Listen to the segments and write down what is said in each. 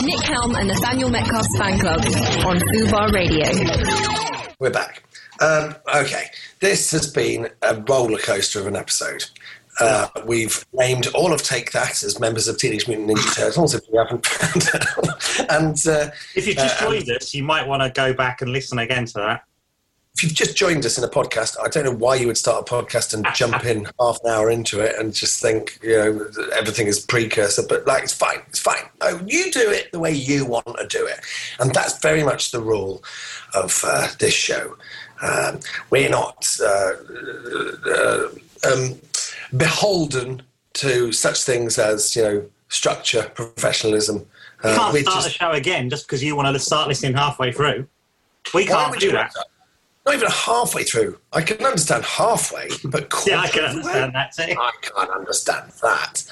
Nick Helm and Nathaniel Metcalf's fan club on Fubar Radio. We're back. Okay, this has been a roller coaster of an episode. We've named all of Take That as members of Teenage Mutant Ninja Turtles, if you haven't found out. And if you've just joined us, you might want to go back and listen again to that. If you've just joined us in a podcast, I don't know why you would start a podcast and jump in half an hour into it and just think, everything is precursor, but it's fine. Oh, you do it the way you want to do it. And that's very much the rule of this show. We're not beholden to such things as, structure, professionalism. You can't start the show again just because you want to start listening halfway through. We can't do that. Not even halfway through. I can understand halfway, but yeah, I can understand that too. I can't understand that.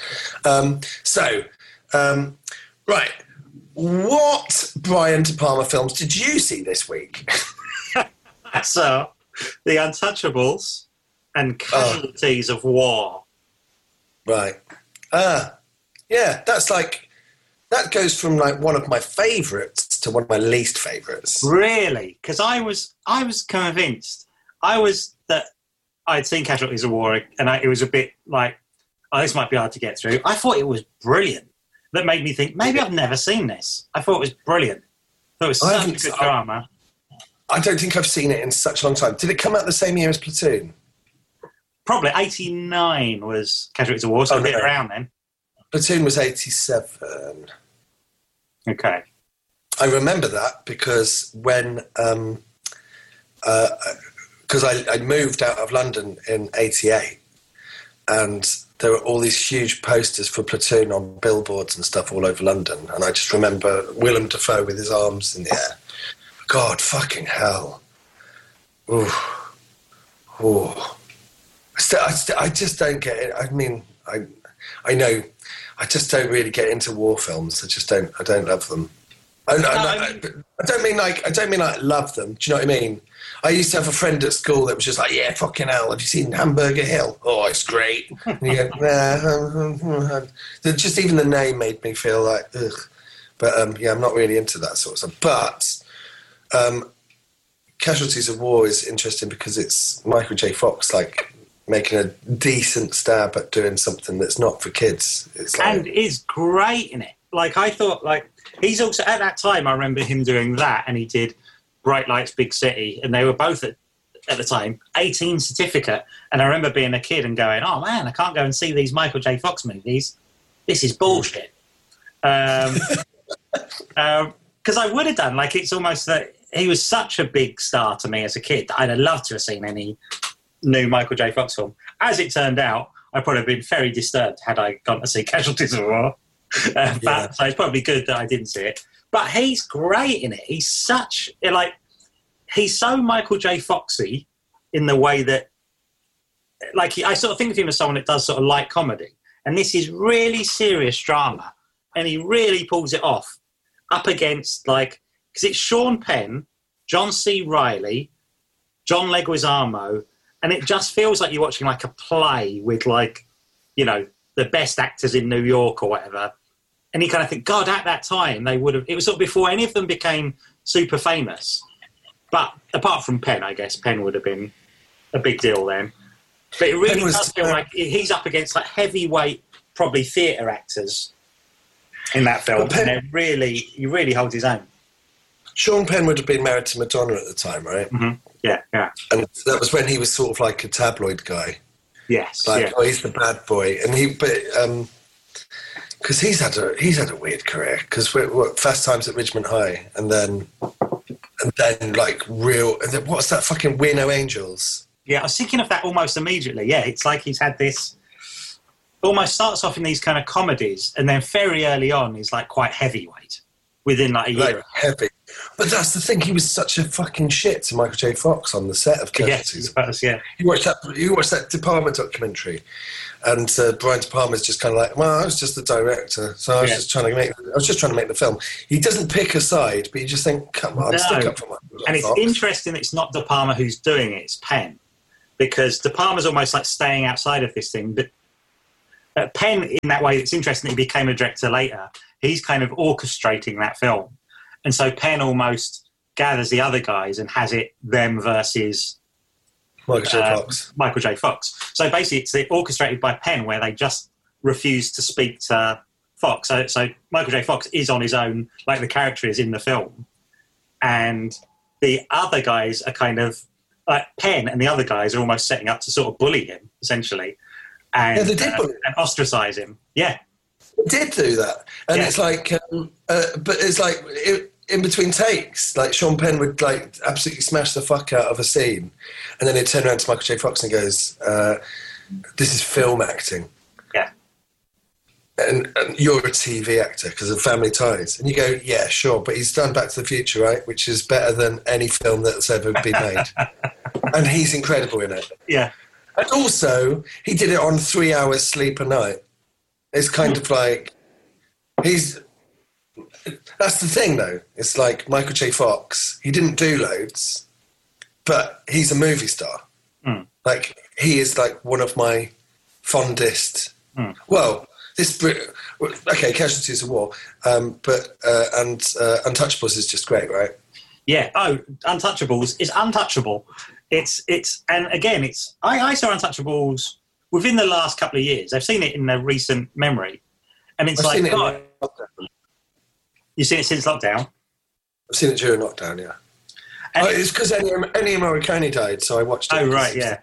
Right. What Brian De Palma films did you see this week? So, The Untouchables and Casualties of War. Right. Yeah, that goes from one of my favourites to one of my least favourites. Really? Because I was convinced that I'd seen Casualties of War, and it was a bit like, this might be hard to get through. I thought it was brilliant. That made me think, maybe I've never seen this. I thought it was brilliant. I thought it was such a good drama. I don't think I've seen it in such a long time. Did it come out the same year as Platoon? Probably 89 was Casualties of War, so a bit around then. Platoon was 87. Okay. I remember that because when, because I moved out of London in 88, and there were all these huge posters for Platoon on billboards and stuff all over London, and I just remember Willem Dafoe with his arms in the air. God, fucking hell. Ooh. I just don't get it. I mean, I know, I just don't really get into war films. I don't love them. I don't mean like love them. Do you know what I mean? I used to have a friend at school that was just like, yeah, fucking hell, have you seen Hamburger Hill? Oh, it's great. And you go, nah. Just even the name made me feel like, ugh. But yeah, I'm not really into that sort of stuff. But Casualties of War is interesting because it's Michael J. Fox, making a decent stab at doing something that's not for kids. And is great in it. I thought, he's also, at that time, I remember him doing that, and he did Bright Lights, Big City, and they were both, at the time, 18 certificate. And I remember being a kid and going, oh, man, I can't go and see these Michael J. Fox movies. This is bullshit. Because I would have done, it's almost that he was such a big star to me as a kid that I'd have loved to have seen any new Michael J. Fox film. As it turned out, I'd probably have been very disturbed had I gone to see Casualties of War. So it's probably good that I didn't see it. But he's great in it. He's such, he's so Michael J. Foxy in the way that, I sort of think of him as someone that does sort of light comedy. And this is really serious drama. And he really pulls it off up against, because it's Sean Penn, John C. Reilly, John Leguizamo, and it just feels like you're watching a play with the best actors in New York or whatever. And you kind of think, God, at that time it was sort of before any of them became super famous. But apart from Penn, I guess Penn would have been a big deal then. But it really does feel like he's up against heavyweight, probably theatre actors in that film. And he really holds his own. Sean Penn would have been married to Madonna at the time, right? Mm-hmm. Yeah. And that was when he was sort of like a tabloid guy. Yes. Oh, he's the bad boy. And because he's had a weird career. Because Fast Times at Ridgemont High, and then what's that fucking We're No Angels? Yeah, I was thinking of that almost immediately. Yeah, it's like he's had this. Almost starts off in these kind of comedies, and then very early on he's quite heavyweight within a year. Heavy. But that's the thing. He was such a fucking shit to Michael J. Fox on the set of Casualties. Yes, yeah. You watched that De Palma documentary, and Brian De Palma's just kind of like, well, I was just the director, so I was just trying to make the film. He doesn't pick a side, but you just think, come on, stick up for Michael J. And it's interesting that it's not De Palma who's doing it; it's Penn, because De Palma's almost staying outside of this thing. But Penn, in that way, it's interesting that he became a director later. he's kind of orchestrating that film. And so Penn almost gathers the other guys and has it them versus Michael J. Fox. So basically it's orchestrated by Penn, where they just refuse to speak to Fox. So Michael J. Fox is on his own, like the character is in the film. And the other guys are kind of, like Penn and the other guys are almost setting up to sort of bully him, essentially. And, they did bully him. And ostracize him. Yeah. They did do that. And it's like, but it's like in between takes, like Sean Penn would like absolutely smash the fuck out of a scene. And then he'd turn around to Michael J. Fox and goes, this is film acting. Yeah. And you're a TV actor because of Family Ties. And you go, yeah, sure, but he's done Back to the Future, right? Which is better than any film that's ever been made. And he's incredible in it. Yeah. And also, he did it on 3 hours sleep a night. It's kind of like, that's the thing though. It's like Michael J. Fox, he didn't do loads, but he's a movie star. Mm. Like, he is like one of my fondest, well, Casualties of War, but Untouchables is just great, right? Yeah. Oh, Untouchables is untouchable. It's and again, I saw Untouchables within the last couple of years. I've seen it in a recent memory, and it's I've like, you've seen it since lockdown. I've seen it during lockdown, yeah. And it's because Ennio Morricone died, so I watched it. Oh right, yeah.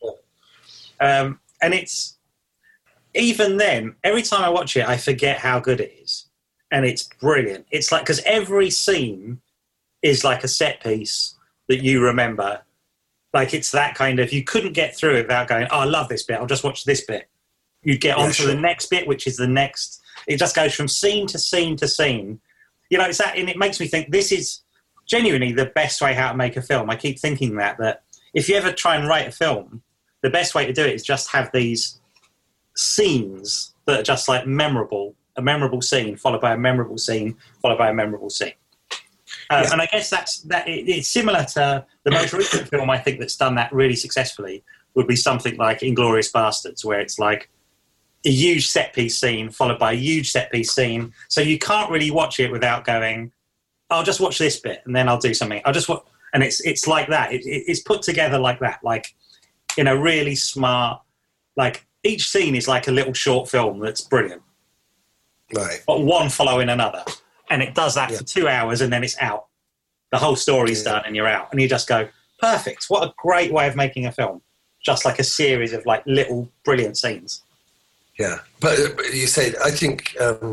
And it's, even then, every time I watch it, I forget how good it is. And it's brilliant. It's like, because every scene is like a set piece that you remember. Like, it's that kind of, you couldn't get through it without going, oh, I love this bit, I'll just watch this bit. You'd get on to the next bit, which is the next. It just goes from scene to scene to scene. You know, it's that, and it makes me think this is genuinely the best way how to make a film. I keep thinking that if you ever try and write a film, the best way to do it is just have these scenes that are just like memorable, a memorable scene followed by a memorable scene followed by a memorable scene. And I guess it's similar to the most recent film I think that's done that really successfully would be something like Inglourious Bastards, where it's like a huge set piece scene followed by a huge set piece scene, so you can't really watch it without going, I'll just watch this bit and then I'll do something. I'll just watch, and it's like that. It's put together like that, like in a really smart, like each scene is like a little short film that's brilliant. Right. But one following another. And it does that for 2 hours and then it's out. The whole story's done and you're out. And you just go, perfect. What a great way of making a film. Just like a series of like little brilliant scenes. Yeah. But you said, I think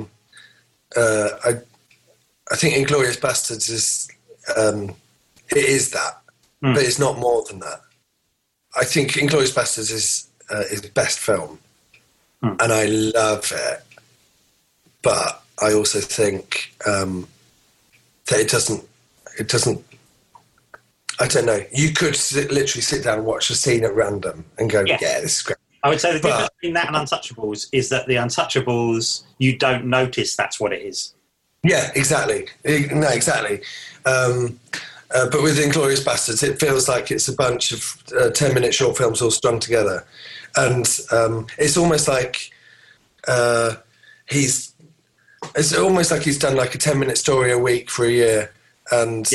Inglourious Bastards is, it is that. But it's not more than that. I think Inglourious Bastards is his best film. And I love it. But I also think that it doesn't, I don't know. You could literally sit down and watch a scene at random and go, yeah this is great. I would say the difference between that and Untouchables is that the Untouchables, you don't notice that's what it is. Yeah, exactly. No, exactly. But with Inglourious Bastards, it feels like it's a bunch of 10-minute short films all strung together. And it's almost like he's done like a 10-minute story a week for a year. And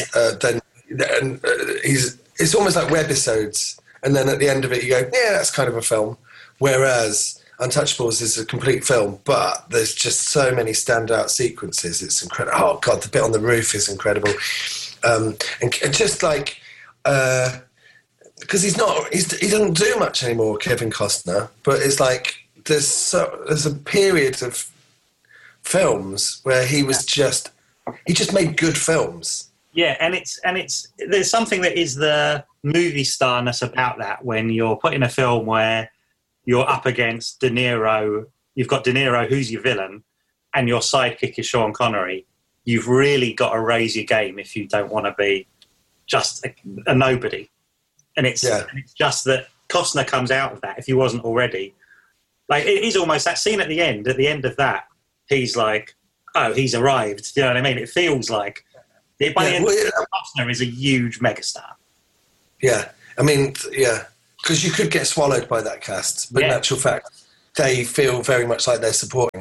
it's almost like webisodes. And then at the end of it, you go, yeah, that's kind of a film. Whereas Untouchables is a complete film, but there's just so many standout sequences. It's incredible. Oh, God, the bit on the roof is incredible. And just like, because he doesn't do much anymore, Kevin Costner, but it's like there's a period of films where he just made good films. Yeah, and there's something that is the movie starness about that when you're putting a film where you're up against De Niro, you've got De Niro who's your villain, and your sidekick is Sean Connery. You've really got to raise your game if you don't want to be just a nobody. And it's just that Costner comes out of that, if he wasn't already. Like, it is almost that scene at the end of that, he's like, oh, he's arrived. Do you know what I mean? It feels like, by the end of it, Costner is a huge megastar. Yeah. I mean, yeah. Because you could get swallowed by that cast, but in actual fact, they feel very much like they're supporting him.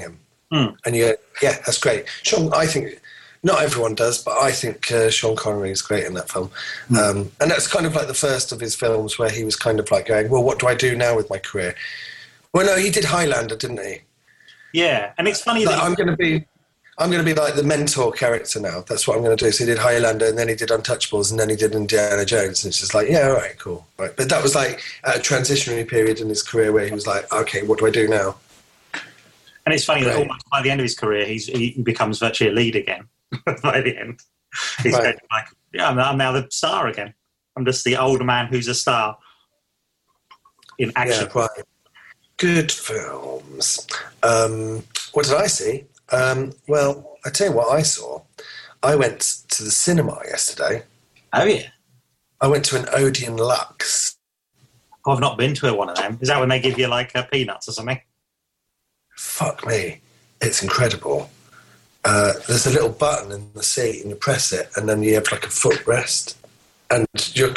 And you go, yeah, that's great. Sean, I think, not everyone does, but I think Sean Connery is great in that film. And that's kind of like the first of his films where he was kind of like going, well, what do I do now with my career? Well, no, he did Highlander, didn't he? Yeah, and it's funny that I'm going to be like the mentor character now. That's what I'm going to do. So he did Highlander, and then he did Untouchables, and then he did Indiana Jones. And it's just like, yeah, all right, cool. Right. But that was like a transitionary period in his career where he was like, okay, what do I do now? And it's funny that almost by the end of his career, he becomes virtually a lead again. By the end, he's like, yeah, I'm now the star again. I'm just the older man who's a star in action. Yeah, right. Good films. What did I see? Well, I tell you what I saw. I went to the cinema yesterday. Oh, yeah. I went to an Odeon Lux. Oh, I've not been to one of them. Is that when they give you, like, peanuts or something? Fuck me. It's incredible. There's a little button in the seat, and you press it, and then you have, like, a footrest. And your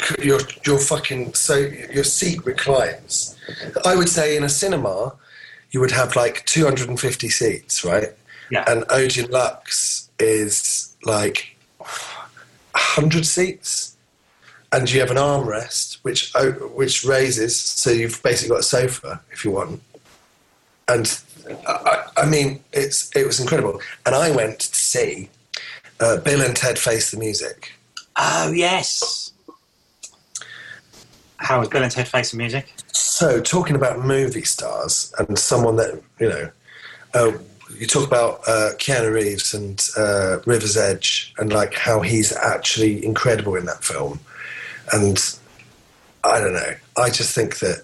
seat reclines. I would say in a cinema, you would have, like, 250 seats, right? Yeah. And Odeon Lux is like 100 seats, and you have an armrest which raises, so you've basically got a sofa if you want. And I mean, it was incredible. And I went to see Bill and Ted Face the Music. Oh yes. How was Bill and Ted Face the Music? So, talking about movie stars and someone that you talk about Keanu Reeves and River's Edge, and like how he's actually incredible in that film. And I don't know. I just think that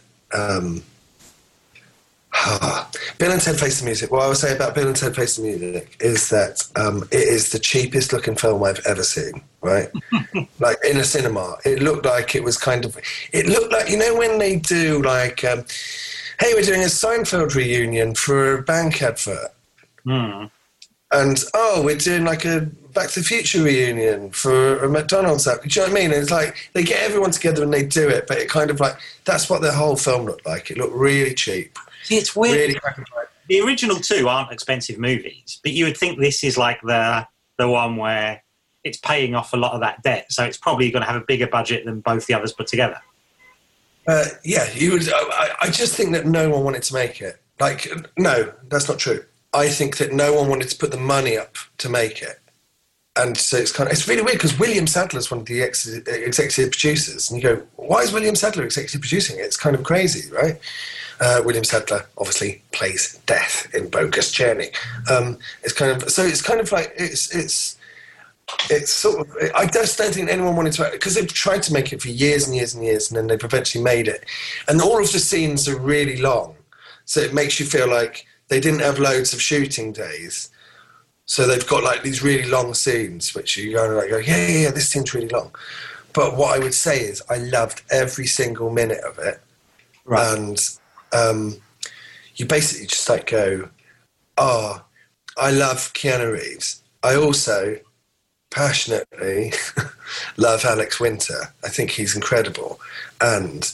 Bill and Ted Face the Music. What I would say about Bill and Ted Face the Music is that it is the cheapest looking film I've ever seen. Right, like in a cinema, it looked like it was kind of. It looked like, you know, when they do like, hey, we're doing a Seinfeld reunion for a bank advert. And we're doing like a Back to the Future reunion for a McDonald's app. Do you know what I mean? It's like they get everyone together and they do it, but it kind of like, that's what the whole film looked like. It looked really cheap. See, it's weird. Really, the original two aren't expensive movies, but you would think this is like the one where it's paying off a lot of that debt, so it's probably going to have a bigger budget than both the others put together. Yeah, you would. I just think that no one wanted to make it. Like, no, that's not true. I think that no one wanted to put the money up to make it. And so it's really weird because William Sadler's one of the executive producers. And you go, why is William Sadler executive producing it? It's kind of crazy, right? William Sadler obviously plays Death in Bogus Journey. It's kind of like, it's sort of, I just don't think anyone wanted to, because they've tried to make it for years and years and years, and then they've eventually made it. And all of the scenes are really long. So it makes you feel like they didn't have loads of shooting days. So they've got like these really long scenes, which you go like, yeah, this scene's really long. But what I would say is I loved every single minute of it. Right. And you basically just like go, I love Keanu Reeves. I also passionately love Alex Winter. I think he's incredible. And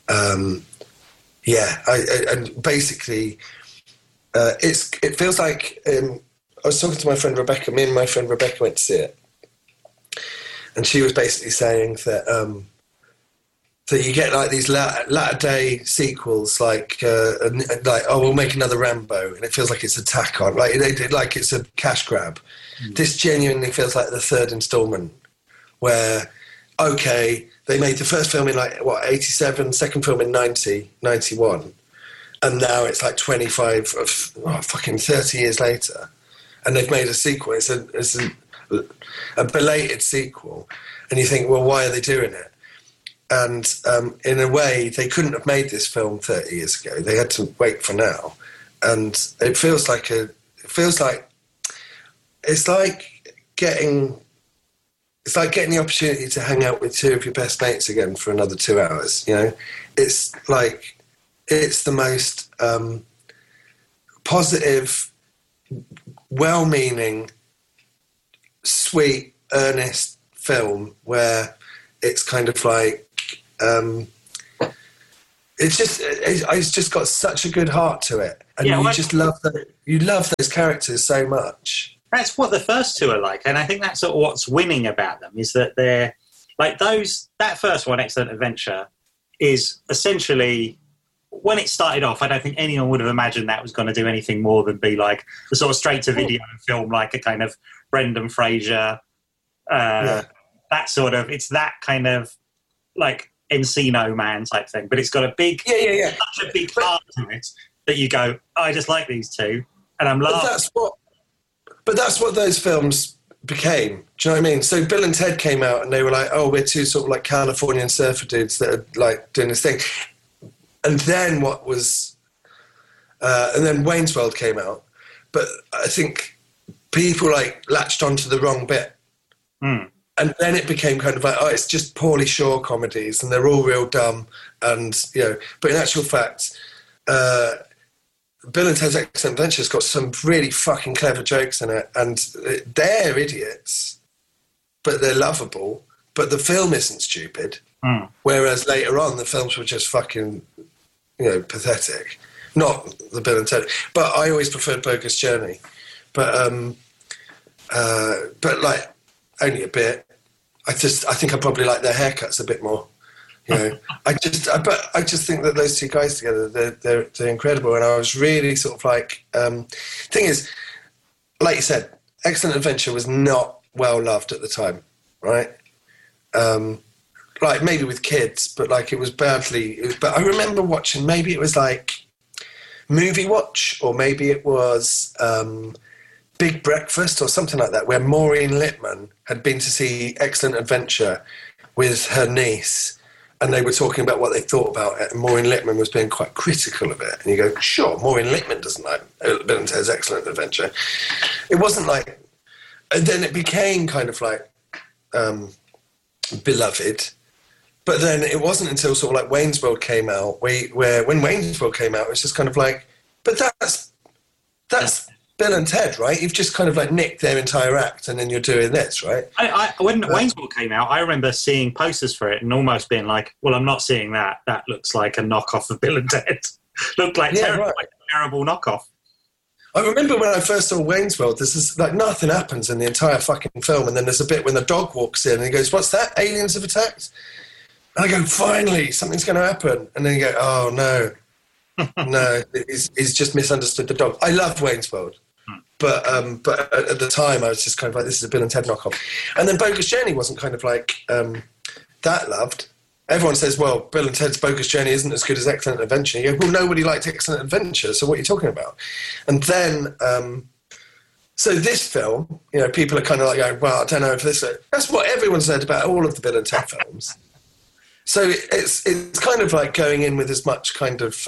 and basically it feels like I was talking to my friend Rebecca. Me and my friend Rebecca went to see it, and she was basically saying that that you get like these latter day sequels, like we'll make another Rambo, and it feels like it's a tack on, like they did, like it's a cash grab. This genuinely feels like the third installment, where they made the first film in 87, second film in 91, and now it's like 30 years later, and they've made a sequel. It's a belated sequel, and you think, well, why are they doing it? And in a way, they couldn't have made this film 30 years ago. They had to wait for now, and it feels like it's like getting the opportunity to hang out with two of your best mates again for another 2 hours. You know, it's like it's the most positive, well-meaning, sweet, earnest film where it's kind of like it's just got such a good heart to it, and you just love that. You love those characters so much. That's what the first two are like, and I think that's sort of what's winning about them is that they're like those. That first one, Excellent Adventure, is essentially when it started off. I don't think anyone would have imagined that was going to do anything more than be like the sort of straight to video film, like a kind of Brendan Fraser. That sort of, it's that kind of like Encino Man type thing, but it's got a big, such a big heart to it that you go, I just like these two, and I'm laughing. But that's what those films became. Do you know what I mean? So Bill and Ted came out, and they were like, oh, we're two sort of like Californian surfer dudes that are like doing this thing. And then and then Wayne's World came out, but I think people like latched onto the wrong bit. And then it became kind of like, oh, it's just Pauly Shore comedies, and they're all real dumb. And, you know, but in actual fact, Bill and Ted's Excellent Adventure's got some really fucking clever jokes in it, and they're idiots, but they're lovable. But the film isn't stupid. Whereas later on, the films were just fucking, you know, pathetic. Not the Bill and Ted, but I always preferred Bogus Journey. But like only a bit. I think I probably like their haircuts a bit more. You know, I just think that those two guys together, they're incredible. And I was really sort of like, thing is, like you said, Excellent Adventure was not well loved at the time, right? Like maybe with kids, but like it was badly. But I remember watching, maybe it was like Movie Watch, or maybe it was Big Breakfast or something like that, where Maureen Lipman had been to see Excellent Adventure with her niece, and they were talking about what they thought about it, and Maureen Lipman was being quite critical of it. And you go, sure, Maureen Lipman doesn't like Bill and Ted's Excellent Adventure. It wasn't like... And then it became kind of like beloved. But then it wasn't until sort of like Wayne's World came out, where when Wayne's World came out, it was just kind of like, but that's Bill and Ted, right? You've just kind of like nicked their entire act, and then you're doing this, right? When Wayne's World came out, I remember seeing posters for it and almost being like, well, I'm not seeing that. That looks like a knockoff of Bill and Ted. Looked like, like a terrible knockoff. I remember when I first saw Wayne's World, this is like nothing happens in the entire fucking film, and then there's a bit when the dog walks in and he goes, what's that? Aliens have attacked? And I go, finally, something's going to happen. And then you go, oh, no. No, he's just misunderstood the dog. I love Wayne's World. But at the time, I was just kind of like, this is a Bill and Ted knockoff. And then Bogus Journey wasn't kind of like that loved. Everyone says, well, Bill and Ted's Bogus Journey isn't as good as Excellent Adventure. You go, well, nobody liked Excellent Adventure, so what are you talking about? And then, so this film, you know, people are kind of like going, well, I don't know if this... That's what everyone said about all of the Bill and Ted films. So it's kind of like going in with as much kind of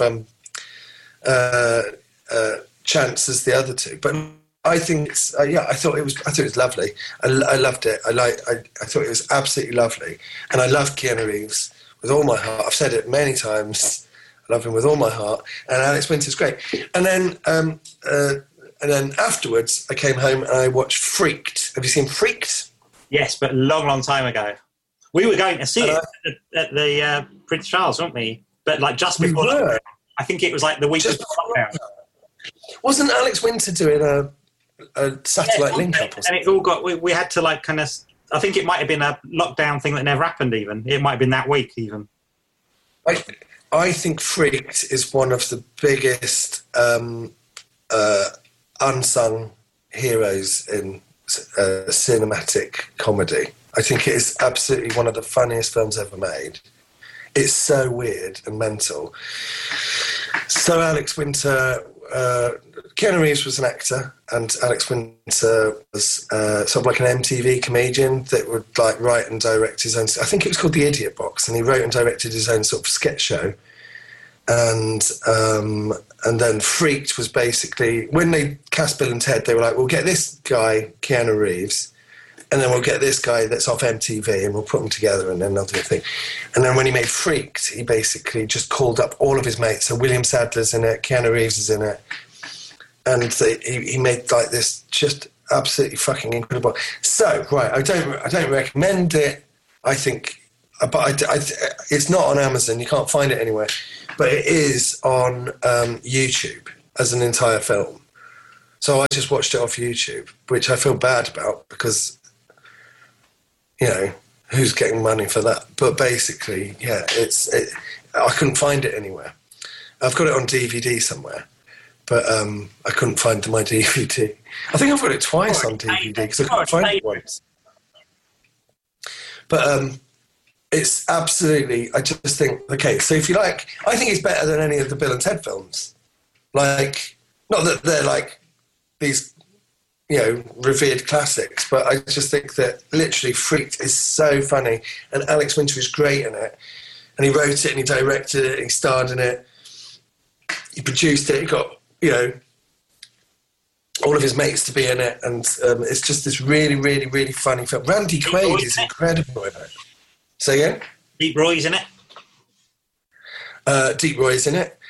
chance as the other two. But I think it's I thought it was lovely. I loved it. I thought it was absolutely lovely, and I love Keanu Reeves with all my heart. I've said it many times. I love him with all my heart, and Alex Winter's great. And then afterwards, I came home and I watched Freaked. Have you seen Freaked? Yes, but a long, long time ago. We were going to see it at the Prince Charles, weren't we? But like just before lockdown. I think it was like the week before lockdown. Wasn't Alex Winter doing a satellite link-up or something? And it all got... We had to like kind of... I think it might have been a lockdown thing that never happened even. It might have been that week even. I think Freaked is one of the biggest unsung heroes in cinematic comedy. I think it is absolutely one of the funniest films ever made. It's so weird and mental. So Alex Winter... Keanu Reeves was an actor, and Alex Winter was sort of like an MTV comedian that would like write and direct his own... I think it was called The Idiot Box, and he wrote and directed his own sort of sketch show. And then Freaked was basically... When they cast Bill and Ted, they were like, we'll get this guy, Keanu Reeves, and then we'll get this guy that's off MTV, and we'll put them together, and then they'll do a thing. And then when he made Freaked, he basically just called up all of his mates. So William Sadler's in it, Keanu Reeves is in it, and he made like this just absolutely fucking incredible. So, right, I don't recommend it. I think but it's not on Amazon. You can't find it anywhere. But it is on YouTube as an entire film. So I just watched it off YouTube, which I feel bad about because, you know, who's getting money for that? But basically, yeah, I couldn't find it anywhere. I've got it on DVD somewhere, but I couldn't find my DVD. I think I've got it twice on DVD because I couldn't find it once. But it's absolutely, I just think, okay, so if you like, I think it's better than any of the Bill and Ted films. Like, not that they're like these, you know, revered classics, but I just think that literally Freaked is so funny, and Alex Winter is great in it, and he wrote it and he directed it and he starred in it, he produced it, he got, you know, all of his mates to be in it, and it's just this really, really, really funny film. Randy Quaid is incredible in it. Say again? Deep Roy's in it. Deep Roy's in it.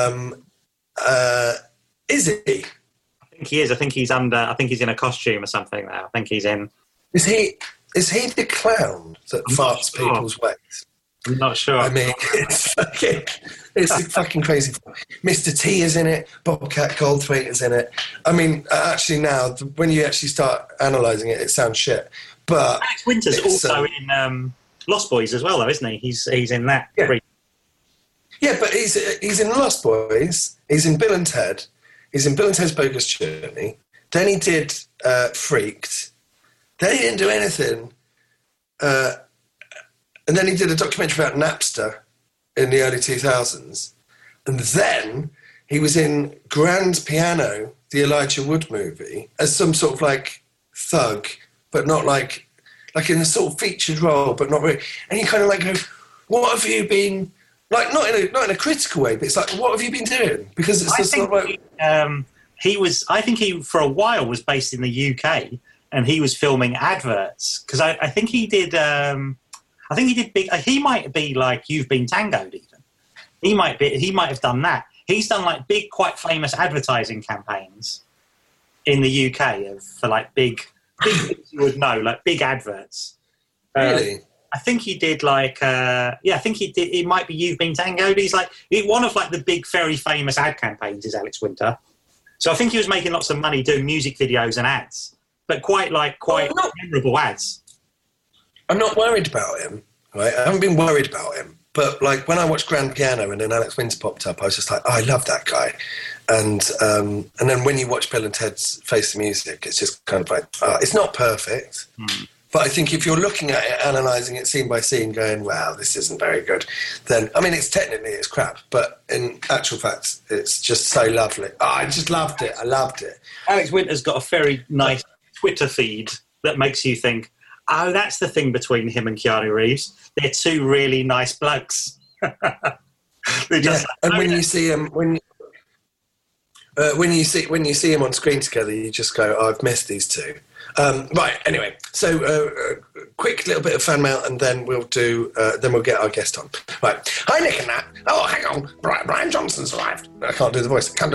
Is he? I think he is. I think he's in a costume or something now. I think he's in. Is he the clown that farts people's ways? I'm not sure. I mean, it's a fucking crazy film. Mr. T is in it. Bobcat Goldthwait is in it. I mean, actually now, when you actually start analysing it, it sounds shit. But Alex Winter's also in Lost Boys as well, though, isn't he? He's in that. Yeah, yeah, but he's in Lost Boys. He's in Bill and Ted. He's in Bill and Ted's Bogus Journey. Then he did Freaked. Then he didn't do anything. And then he did a documentary about Napster in the early 2000s. And then he was in Grand Piano, the Elijah Wood movie, as some sort of like thug, but not like in a sort of featured role, but not really. And you kind of like go, what have you been, like not in a critical way, but it's like, what have you been doing? Because it's just sort of like... I think he, for a while, was based in the UK, and he was filming adverts. Because I think he did... I think he did big. He might be like You've Been Tangoed. Even he might have done that. He's done like big, quite famous advertising campaigns in the UK for like big things you would know, like big adverts. Really? I think he did like. I think he did. It might be You've Been Tangoed. He's like one of like the big, very famous ad campaigns is Alex Winter. So I think he was making lots of money doing music videos and ads, but quite memorable ads. I'm not worried about him, right? I haven't been worried about him. But, like, when I watched Grand Piano and then Alex Winter popped up, I was just like, oh, I love that guy. And then when you watch Bill and Ted's Face the Music, it's just kind of like, it's not perfect. But I think if you're looking at it, analysing it scene by scene, going, wow, this isn't very good, then, I mean, it's crap. But in actual fact, it's just so lovely. Oh, I just loved it. I loved it. Alex Winter's got a very nice Twitter feed that makes you think, oh, that's the thing between him and Keanu Reeves. They're two really nice blokes. And when you see him, when you see him on screen together, you just go, oh, I've missed these two. Right. Anyway, so quick little bit of fan mail, and then we'll get our guest on. Right. Hi, Nick and Nat. Oh, hang on. Brian Johnson's arrived. I can't do the voice. Hi,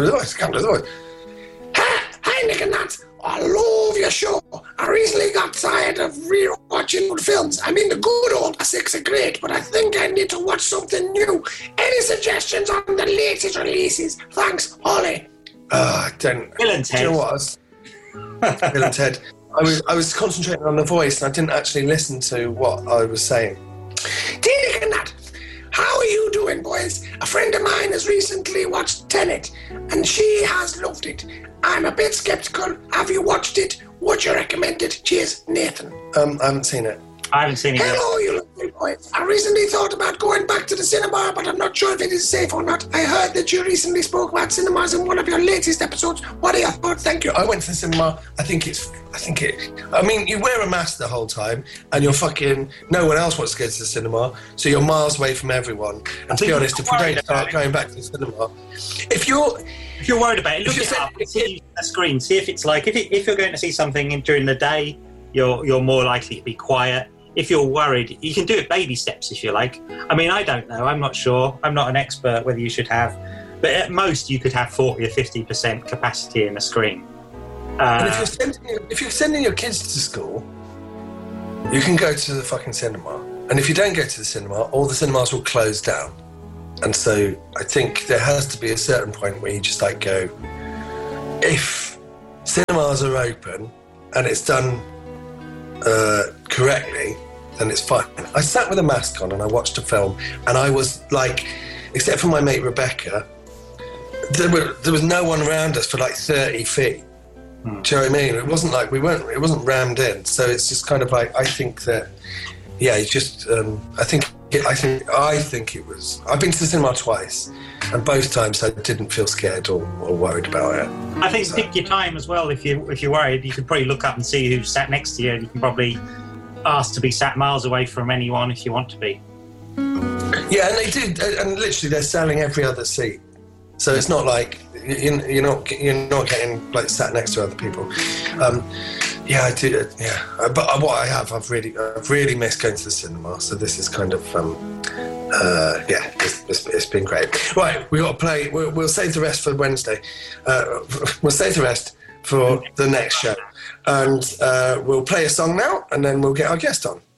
Nick and Nat. I love your show. I recently got tired of re-watching old films. I mean, the good old classics are great, but I think I need to watch something new. Any suggestions on the latest releases? Thanks, Ollie. Bill and Ted. Do you know what? Bill and Ted. I was concentrating on the voice, and I didn't actually listen to what I was saying. Dear Nick and Nat, how are you doing, boys? A friend of mine has recently watched Tenet, and she has loved it. I'm a bit sceptical. Have you watched it? Would you recommend it? Cheers, Nathan. I haven't seen it. I haven't seen it yet. Hello, you lovely boys. I recently thought about going back to the cinema, but I'm not sure if it is safe or not. I heard that you recently spoke about cinemas in one of your latest episodes. What are your thoughts? Thank you. I went to the cinema. I mean, you wear a mask the whole time, and you're fucking... No one else wants to go to the cinema, so you're miles away from everyone. And to be honest, if we don't start going back to the cinema... If you're worried about it, look it up and see the screen. See if it's like... If you're going to see something during the day, you're more likely to be quiet. If you're worried, you can do it baby steps if you like. I mean, I don't know. I'm not sure. I'm not an expert whether you should have... But at most, you could have 40 or 50% capacity in a screen. And if you're sending your kids to school, you can go to the fucking cinema. And if you don't go to the cinema, all the cinemas will close down. And so I think there has to be a certain point where you just like go, if cinemas are open and it's done correctly, then it's fine. I sat with a mask on and I watched a film, and I was like, except for my mate Rebecca, there was no one around us for like 30 feet. Do you know what I mean? It wasn't like it wasn't rammed in. So it's just kind of like, I think that, yeah, it's just, I think it was, I've been to the cinema twice, and both times I didn't feel scared or worried about it. I think pick your time as well. If you're worried, you can probably look up and see who's sat next to you, and you can probably ask to be sat miles away from anyone if you want to be. Yeah, and they do, and literally they're selling every other seat, so it's not like you're not getting like sat next to other people. Yeah, I do. Yeah, but what I've really missed going to the cinema. So this is kind of yeah, it's been great. Right, we got to play. We'll save the rest for Wednesday. We'll save the rest for the next show, and we'll play a song now, and then we'll get our guest on.